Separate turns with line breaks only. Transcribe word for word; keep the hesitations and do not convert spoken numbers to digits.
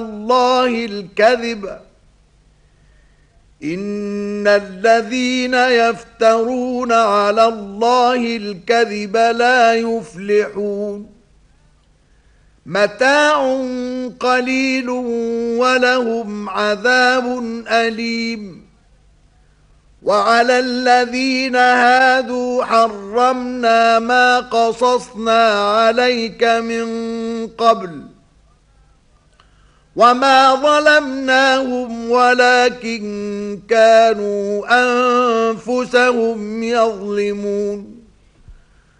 الله الكذب إن الذين يفترون على الله الكذب لا يفلحون متاع قليل ولهم عذاب أليم وعلى الذين هادوا حرمنا ما قصصنا عليك من قبل وما ظلمناهم ولكن كانوا أنفسهم يظلمون